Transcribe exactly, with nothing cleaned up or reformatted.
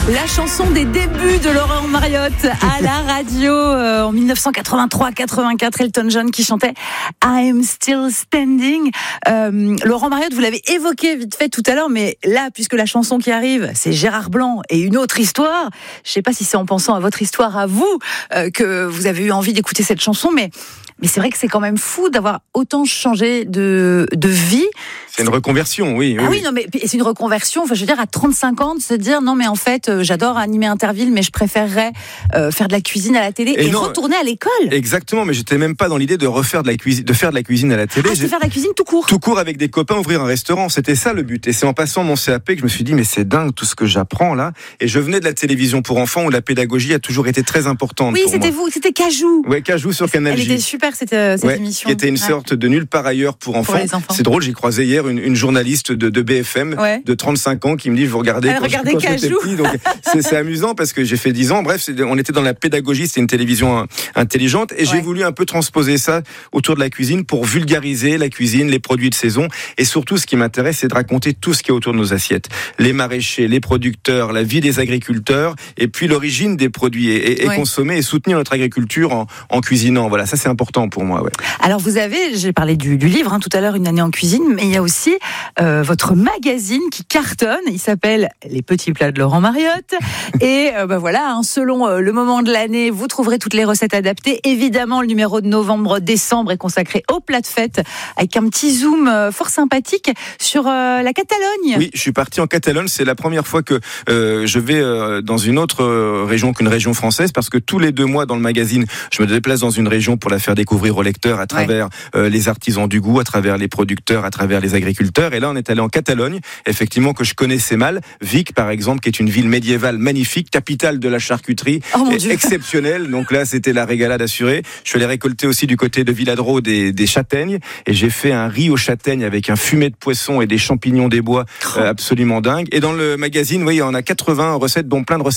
La chanson des débuts de Laurent Mariotte à la radio euh, en dix-neuf cent quatre-vingt-trois quatre-vingt-quatre, Elton John qui chantait I'm Still Standing. Euh, Laurent Mariotte, vous l'avez évoqué vite fait tout à l'heure, mais là, puisque la chanson qui arrive, c'est Gérard Blanc et une autre histoire, je ne sais pas si c'est en pensant à votre histoire à vous euh, que vous avez eu envie d'écouter cette chanson, mais, mais c'est vrai que c'est quand même fou d'avoir autant changé de, de vie. C'est une reconversion, oui. Ah oui, oui, non, mais c'est une reconversion. Enfin, je veux dire, à trente-cinq ans, de se dire non, mais en fait, euh, j'adore animer Interville, mais je préférerais euh, faire de la cuisine à la télé et, et non, retourner à l'école. Exactement, mais j'étais même pas dans l'idée de refaire de la cuisine, de faire de la cuisine à la télé. Ah, c'est faire de la cuisine tout court. Tout court avec des copains, ouvrir un restaurant. C'était ça le but. Et c'est en passant mon C A P que je me suis dit, mais c'est dingue tout ce que j'apprends là. Et je venais de la télévision pour enfants où la pédagogie a toujours été très importante. Oui, pour c'était moi. vous, c'était Cajou. Ouais, Cajou sur Canal J. Elle était super cette, cette ouais, émission. Qui était une ouais. sorte de nulle part ailleurs pour enfants. Pour les enfants. C'est drôle, j'ai croisé hier une, une journaliste de, de B F M ouais. de trente-cinq ans qui me dit, vous regardez Elle quand, regardait je, quand j'étais petit. Donc c'est, c'est amusant parce que j'ai fait dix ans. Bref, c'est, on était dans la pédagogie, c'était une télévision intelligente et ouais. j'ai voulu un peu transposer ça autour de la cuisine pour vulgariser la cuisine, les produits de saison et surtout ce qui m'intéresse, c'est de raconter tout ce qui est autour de nos assiettes. Les maraîchers, les producteurs, la vie des agriculteurs et puis l'origine des produits et, et, ouais. et consommer et soutenir notre agriculture en, en cuisinant. Voilà, ça c'est important pour moi. Ouais. Alors vous avez, j'ai parlé du, du livre hein, tout à l'heure, Une année en cuisine, mais il y a aussi euh, votre magazine qui cartonne. Il s'appelle Les petits plats de Laurent Mariotte. Et euh, bah voilà, hein, selon euh, le moment de l'année, vous trouverez toutes les recettes adaptées. Évidemment, le numéro de novembre-décembre est consacré aux plats de fête, avec un petit zoom euh, fort sympathique sur euh, la Catalogne. Oui, je suis parti en Catalogne. C'est la première fois que euh, je vais euh, dans une autre euh, région qu'une région française, parce que tous les deux mois dans le magazine, je me déplace dans une région pour la faire découvrir aux lecteurs à travers ouais. euh, les artisans du goût, à travers les producteurs, à travers les agriculteurs. Et là, on est allé en Catalogne, effectivement, que je connaissais mal. Vic, par exemple, qui est une ville médiévale magnifique, capitale de la charcuterie, oh exceptionnelle. Donc là, c'était la régalade assurée. Je suis allé récolter aussi du côté de Villadro des, des châtaignes et j'ai fait un riz aux châtaignes avec un fumet de poisson et des champignons des bois euh, absolument dingue. Et dans le magazine, oui, on a quatre-vingts recettes, dont plein de recettes